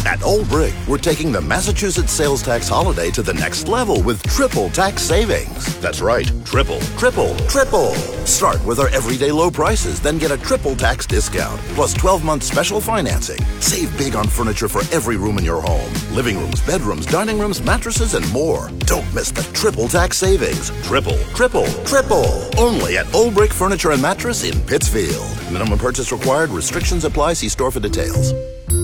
At Old Brick, we're taking the Massachusetts sales tax holiday to the next level with triple tax savings. That's right, triple. Start with our everyday low prices, then get a triple tax discount, plus 12-month special financing. Save big on furniture for every room in your home. Living rooms, bedrooms, dining rooms, mattresses, and more. Don't miss the triple tax savings. Triple. Only at Old Brick Furniture and Mattress in Pittsfield. Minimum purchase required. Restrictions apply. See store for details.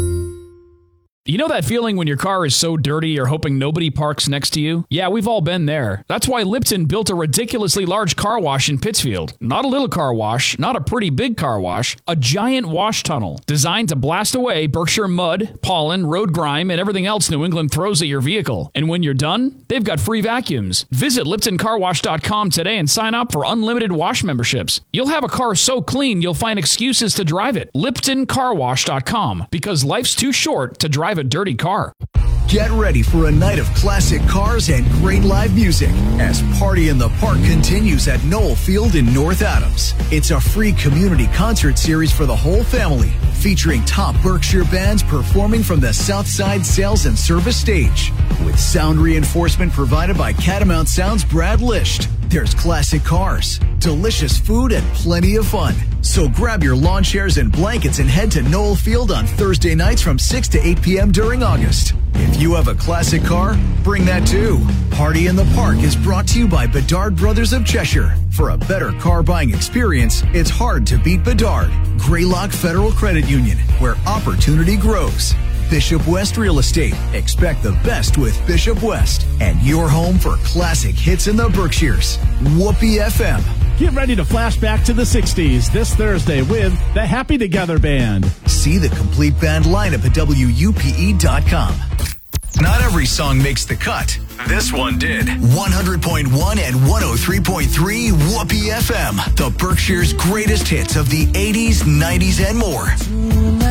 You know that feeling when your car is so dirty you're hoping nobody parks next to you? Yeah, we've all been there. That's why Lipton built a ridiculously large car wash in Pittsfield. Not a little car wash, not a pretty big car wash, a giant wash tunnel designed to blast away Berkshire mud, pollen, road grime, and everything else New England throws at your vehicle. And when you're done, they've got free vacuums. Visit LiptonCarWash.com today and sign up for unlimited wash memberships. You'll have a car so clean you'll find excuses to drive it. LiptonCarWash.com, because life's too short to drive a dirty car. Get ready for a night of classic cars and great live music as Party in the Park continues at Knoll Field in North Adams. It's a free community concert series for the whole family, featuring top Berkshire bands performing from the Southside Sales and Service stage. With sound reinforcement provided by Catamount Sound's Brad Lisht. There's classic cars, delicious food, and plenty of fun. So grab your lawn chairs and blankets and head to Knoll Field on Thursday nights from 6 to 8 p.m. during August. If you have a classic car, bring that too. Party in the Park is brought to you by Bedard Brothers of Cheshire. For a better car buying experience, it's hard to beat Bedard. Greylock Federal Credit Union, where opportunity grows. Bishop West Real Estate. Expect the best with Bishop West. And your home for classic hits in the Berkshires. Whoopee FM. Get ready to flash back to the 60s this Thursday with the Happy Together Band. See the complete band lineup at WUPE.com. Not every song makes the cut. This one did. 100.1 and 103.3 Whoopee FM. The Berkshire's greatest hits of the 80s, 90s, and more.